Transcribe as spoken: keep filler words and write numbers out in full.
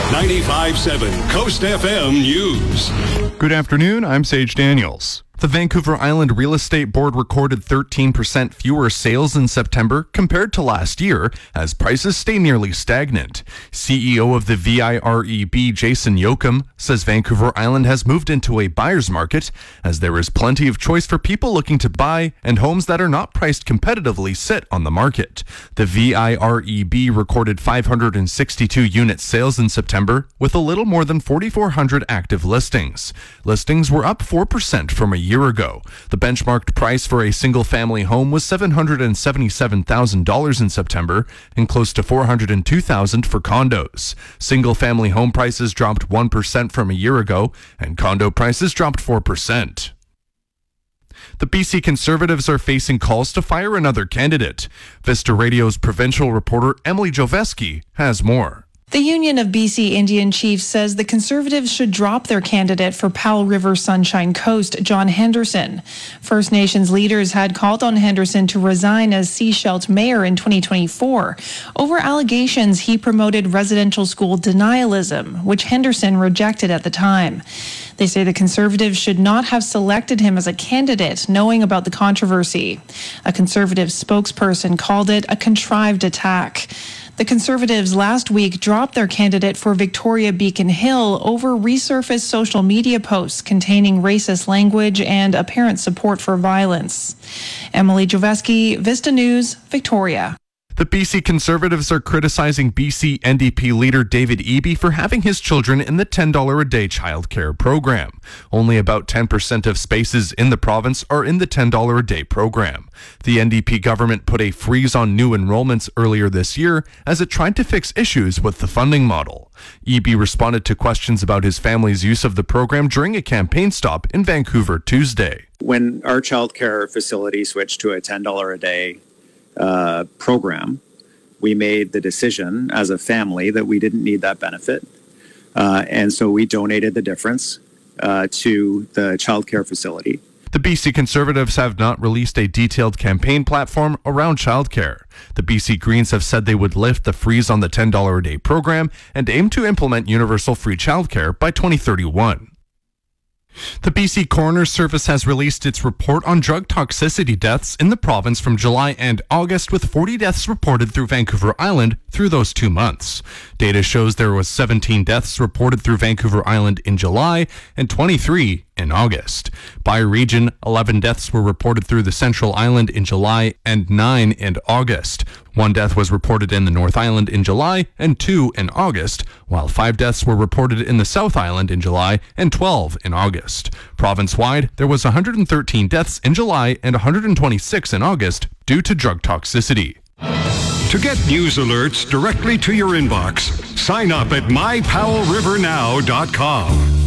ninety-five point seven Coast F M News. Good afternoon, I'm Sage Daniels. The Vancouver Island Real Estate Board recorded thirteen percent fewer sales in September compared to last year as prices stay nearly stagnant. C E O of the V I R E B, Jason Yoakum, says Vancouver Island has moved into a buyer's market as there is plenty of choice for people looking to buy and homes that are not priced competitively sit on the market. The V I R E B recorded five hundred sixty-two unit sales in September with a little more than forty-four hundred active listings. Listings were up four percent from a year ago. The benchmarked price for a single-family home was seven hundred seventy-seven thousand dollars in September and close to four hundred two thousand dollars for condos. Single-family home prices dropped one percent from a year ago, and condo prices dropped four percent. The B C Conservatives are facing calls to fire another candidate. Vista Radio's provincial reporter Emily Joveski has more. The Union of B C Indian Chiefs says the Conservatives should drop their candidate for Powell River Sunshine Coast, John Henderson. First Nations leaders had called on Henderson to resign as Sechelt mayor in twenty twenty-four over allegations he promoted residential school denialism, which Henderson rejected at the time. They say the Conservatives should not have selected him as a candidate, knowing about the controversy. A Conservative spokesperson called it a contrived attack. The Conservatives last week dropped their candidate for Victoria Beacon Hill over resurfaced social media posts containing racist language and apparent support for violence. Emily Joveski, Vista News, Victoria. The B C Conservatives are criticizing B C N D P leader David Eby for having his children in the ten dollars a day childcare program. Only about ten percent of spaces in the province are in the ten dollars a day program. The N D P government put a freeze on new enrollments earlier this year as it tried to fix issues with the funding model. Eby responded to questions about his family's use of the program during a campaign stop in Vancouver Tuesday. When our childcare facility switched to a ten dollars a day Uh, program, we made the decision as a family that we didn't need that benefit. Uh, and so we donated the difference uh, to the childcare facility. The B C Conservatives have not released a detailed campaign platform around childcare. The B C Greens have said they would lift the freeze on the ten dollars a day program and aim to implement universal free childcare by twenty thirty-one. The B C Coroner's Service has released its report on drug toxicity deaths in the province from July and August, with forty deaths reported through Vancouver Island through those two months. Data shows there was seventeen deaths reported through Vancouver Island in July and twenty-three in August. By region, eleven deaths were reported through the Central Island in July and nine in August. One death was reported in the North Island in July and two in August, while five deaths were reported in the South Island in July and twelve in August. Province-wide, there was one hundred thirteen deaths in July and one hundred twenty-six in August due to drug toxicity. To get news alerts directly to your inbox, sign up at my powell river now dot com.